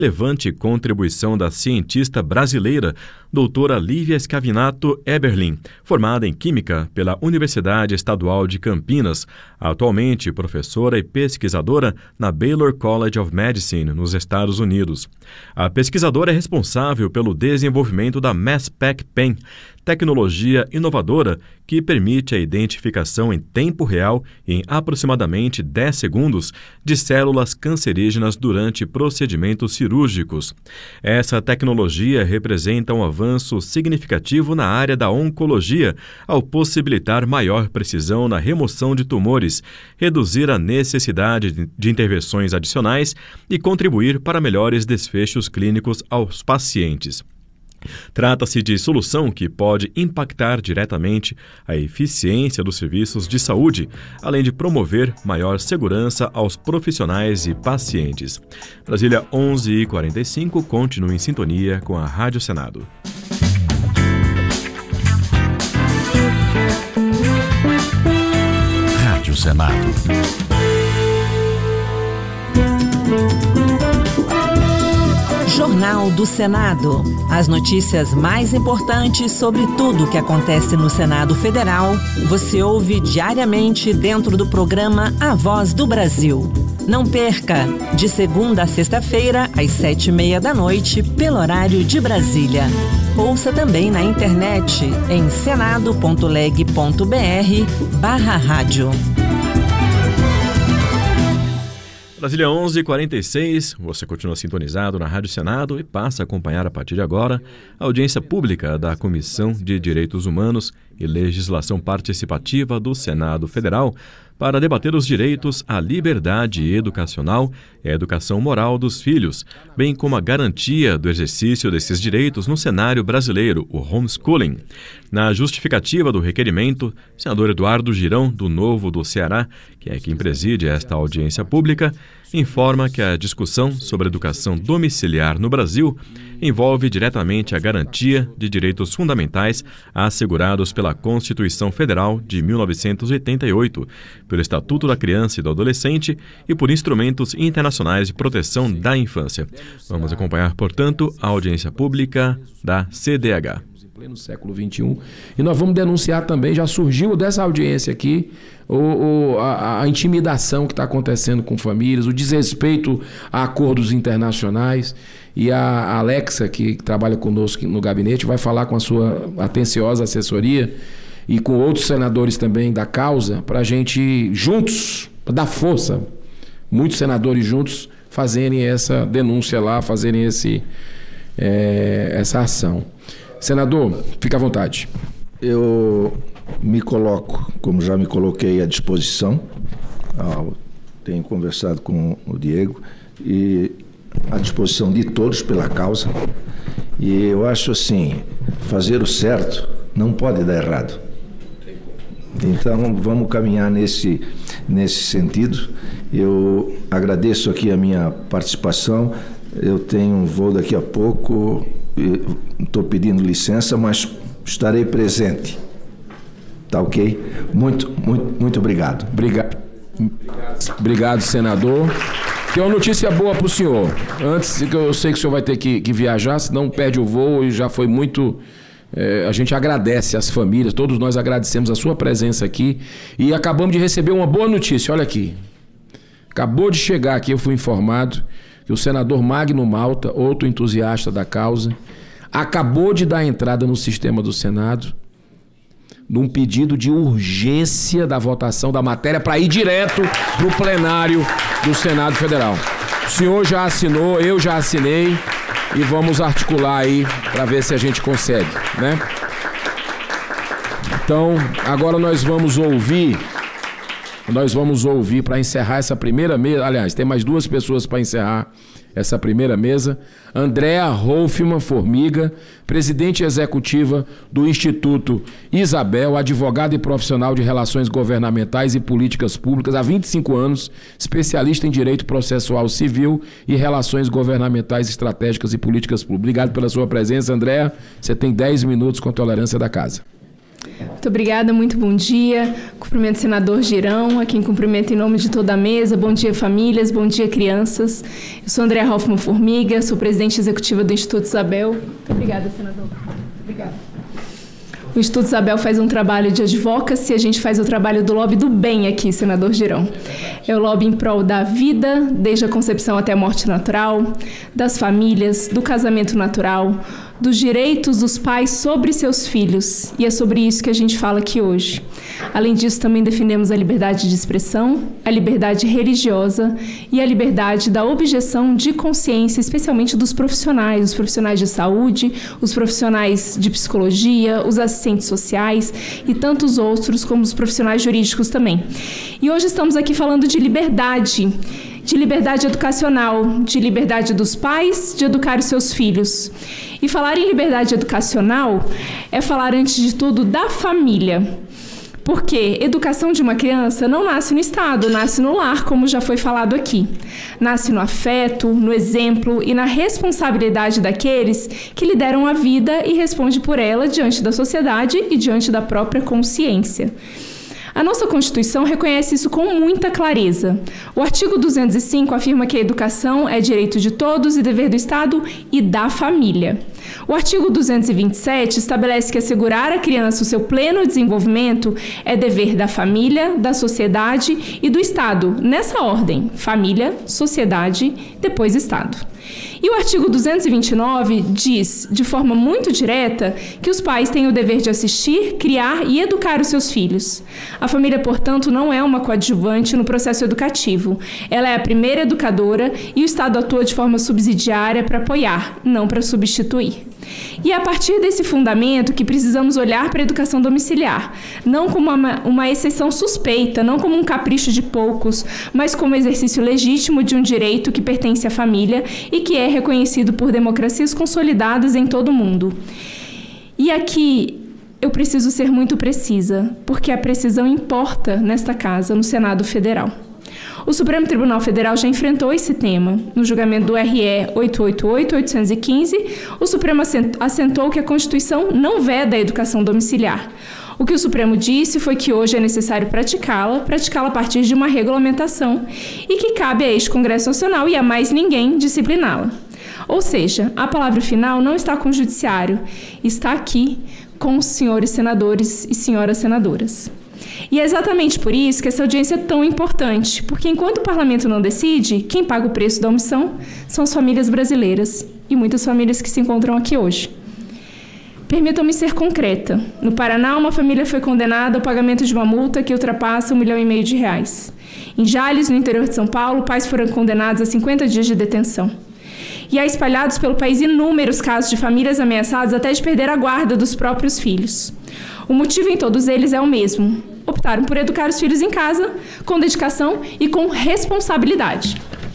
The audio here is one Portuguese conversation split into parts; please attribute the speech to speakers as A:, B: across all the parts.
A: relevante contribuição da cientista brasileira, doutora Lívia Scavinato Eberlin, formada em Química pela Universidade Estadual de Campinas, atualmente professora e pesquisadora na Baylor College of Medicine, nos Estados Unidos. A pesquisadora é responsável pelo desenvolvimento da MassSpec-Pen, tecnologia inovadora que permite a identificação em tempo real, em aproximadamente 10 segundos, de células cancerígenas durante procedimentos cirúrgicos. Essa tecnologia representa um avanço significativo na área da oncologia, ao possibilitar maior precisão na remoção de tumores, reduzir a necessidade de intervenções adicionais e contribuir para melhores desfechos clínicos aos pacientes. Trata-se de solução que pode impactar diretamente a eficiência dos serviços de saúde, além de promover maior segurança aos profissionais e pacientes. Brasília 11h45, continue em sintonia com a Rádio Senado.
B: Rádio Senado.
C: Jornal do Senado. As notícias mais importantes sobre tudo o que acontece no Senado Federal, você ouve diariamente dentro do programa A Voz do Brasil. Não perca, de segunda a sexta-feira, às 19h30, pelo horário de Brasília. Ouça também na internet em senado.leg.br/rádio.
A: Brasília 11h46, você continua sintonizado na Rádio Senado e passa a acompanhar a partir de agora a audiência pública da Comissão de Direitos Humanos e Legislação Participativa do Senado Federal para debater os direitos à liberdade educacional e à educação moral dos filhos, bem como a garantia do exercício desses direitos no cenário brasileiro, o homeschooling. Na justificativa do requerimento, o senador Eduardo Girão, do Novo do Ceará, que é quem preside esta audiência pública, informa que a discussão sobre educação domiciliar no Brasil envolve diretamente a garantia de direitos fundamentais assegurados pela Constituição Federal de 1988, pelo Estatuto da Criança e do Adolescente e por instrumentos internacionais de proteção da infância. Vamos acompanhar, portanto, a audiência pública da CDH.
D: No século XXI. E nós vamos denunciar também, já surgiu dessa audiência aqui, a intimidação que está acontecendo com famílias, o desrespeito a acordos internacionais. E a Alexa, que trabalha conosco no gabinete, vai falar com a sua atenciosa assessoria e com outros senadores também da causa, para a gente juntos, dar força, muitos senadores juntos, fazerem essa denúncia lá, fazerem essa ação. Senador, fica à vontade.
E: Eu me coloco, como já me coloquei à disposição, tenho conversado com o Diego, e à disposição de todos pela causa. E eu acho assim, fazer o certo não pode dar errado. Então vamos caminhar nesse sentido. Eu agradeço aqui a minha participação. Eu tenho um voo daqui a pouco. Estou pedindo licença, mas estarei presente. Tá ok? Muito obrigado.
D: Obrigado, senador. Tem uma notícia boa para o senhor. Antes, que eu sei que o senhor vai ter que viajar, senão perde o voo e já foi muito... a gente agradece às famílias, todos nós agradecemos a sua presença aqui e acabamos de receber uma boa notícia, olha aqui. Acabou de chegar aqui, eu fui informado que o senador Magno Malta, outro entusiasta da causa, acabou de dar entrada no sistema do Senado num pedido de urgência da votação da matéria para ir direto para o plenário do Senado Federal. O senhor já assinou, eu já assinei e vamos articular aí para ver se a gente consegue, né? Então, agora nós vamos ouvir para encerrar essa primeira mesa. Aliás, tem mais duas pessoas para encerrar essa primeira mesa. Andréa Rolfman Formiga, presidente executiva do Instituto Isabel, advogada e profissional de relações governamentais e políticas públicas há 25 anos, especialista em direito processual civil e relações governamentais estratégicas e políticas públicas. Obrigado pela sua presença, Andréa. Você tem 10 minutos com a tolerância da casa.
B: Muito obrigada, muito bom dia. Cumprimento o senador Girão, a quem cumprimento em nome de toda a mesa. Bom dia, famílias, bom dia, crianças. Eu sou Andréa Hoffmann Formiga, sou presidente executiva do Instituto Isabel. Muito obrigada, senador. Obrigada. O Instituto Isabel faz um trabalho de advocacy, a gente faz o trabalho do lobby do bem aqui, senador Girão. É o lobby em prol da vida, desde a concepção até a morte natural, das famílias, do casamento natural, dos direitos dos pais sobre seus filhos. E é sobre isso que a gente fala aqui hoje. Além disso, também defendemos a liberdade de expressão, a liberdade religiosa e a liberdade da objeção de consciência, especialmente dos profissionais, os profissionais de saúde, os profissionais de psicologia, os assistentes sociais e tantos outros, como os profissionais jurídicos também. E hoje estamos aqui falando de liberdade educacional, de liberdade dos pais de educar os seus filhos. E falar em liberdade educacional é falar, antes de tudo, da família. Porque educação de uma criança não nasce no Estado, nasce no lar, como já foi falado aqui. Nasce no afeto, no exemplo e na responsabilidade daqueles que lhe deram a vida e responde por ela diante da sociedade e diante da própria consciência. A nossa Constituição reconhece isso com muita clareza. O artigo 205 afirma que a educação é direito de todos e dever do Estado e da família. O artigo 227 estabelece que assegurar à criança o seu pleno desenvolvimento é dever da família, da sociedade e do Estado, nessa ordem: família, sociedade, depois Estado. E o artigo 229 diz, de forma muito direta, que os pais têm o dever de assistir, criar e educar os seus filhos. A família, portanto, não é uma coadjuvante no processo educativo. Ela é a primeira educadora e o Estado atua de forma subsidiária para apoiar, não para substituir. E é a partir desse fundamento que precisamos olhar para a educação domiciliar, não como uma exceção suspeita, não como um capricho de poucos, mas como exercício legítimo de um direito que pertence à família e que é reconhecido por democracias consolidadas em todo o mundo. E aqui eu preciso ser muito precisa, porque a precisão importa nesta casa, no Senado Federal. O Supremo Tribunal Federal já enfrentou esse tema. No julgamento do RE 888-815, o Supremo assentou que a Constituição não veda a educação domiciliar. O que o Supremo disse foi que hoje é necessário praticá-la a partir de uma regulamentação e que cabe a este Congresso Nacional e a mais ninguém discipliná-la. Ou seja, a palavra final não está com o Judiciário, está aqui com os senhores senadores e senhoras senadoras. E é exatamente por isso que essa audiência é tão importante, porque enquanto o parlamento não decide, quem paga o preço da omissão são as famílias brasileiras e muitas famílias que se encontram aqui hoje. Permitam-me ser concreta. No Paraná, uma família foi condenada ao pagamento de uma multa que ultrapassa R$1,5 milhão. Em Jales, no interior de São Paulo, pais foram condenados a 50 dias de detenção. E há espalhados pelo país inúmeros casos de famílias ameaçadas até de perder a guarda dos próprios filhos. O motivo em todos eles é o mesmo: optaram por educar os filhos em casa, com dedicação e com responsabilidade.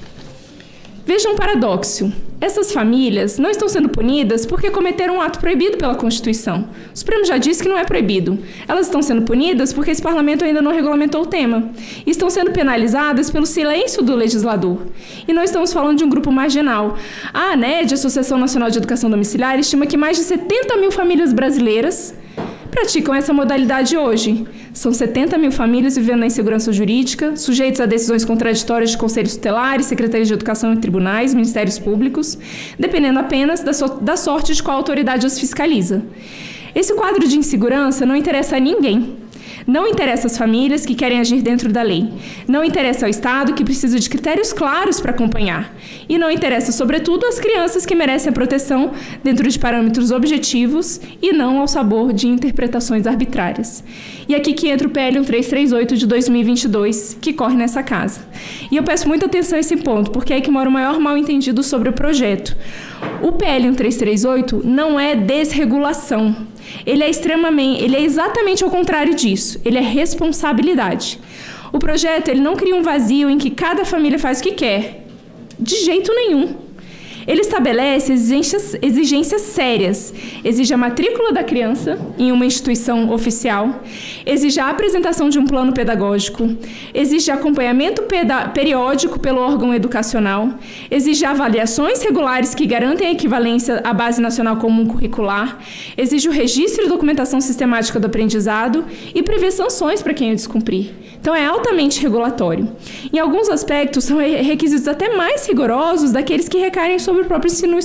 B: Vejam um paradoxo. Essas famílias não estão sendo punidas porque cometeram um ato proibido pela Constituição. O Supremo já disse que não é proibido. Elas estão sendo punidas porque esse parlamento ainda não regulamentou o tema. E estão sendo penalizadas pelo silêncio do legislador. E não estamos falando de um grupo marginal. A ANED, a Associação Nacional de Educação Domiciliar, estima que mais de 70 mil famílias brasileiras praticam essa modalidade hoje. São 70 mil famílias vivendo na insegurança jurídica, sujeitos a decisões contraditórias de conselhos tutelares, secretarias de educação e tribunais, ministérios públicos, dependendo apenas da sorte de qual autoridade os fiscaliza. Esse quadro de insegurança não interessa a ninguém. Não interessa às famílias que querem agir dentro da lei. Não interessa ao Estado, que precisa de critérios claros para acompanhar. E não interessa, sobretudo, às crianças que merecem a proteção dentro de parâmetros objetivos e não ao sabor de interpretações arbitrárias. E aqui que entra o PL 1338 de 2022, que corre nessa casa. E eu peço muita atenção a esse ponto, porque é aí que mora o maior mal-entendido sobre o projeto. O PL 1338 não é desregulação. Ele é exatamente ao contrário disso. Ele é responsabilidade. O projeto ele não cria um vazio em que cada família faz o que quer. De jeito nenhum. Ele estabelece exigências sérias. Exige a matrícula da criança em uma instituição oficial, exige a apresentação de um plano pedagógico, exige acompanhamento periódico pelo órgão educacional, exige avaliações regulares que garantem a equivalência à Base Nacional Comum Curricular, exige o registro e documentação sistemática do aprendizado e prevê sanções para quem o descumprir. Então, é altamente regulatório. Em alguns aspectos, são requisitos até mais rigorosos daqueles que recaem sobre o próprio ensino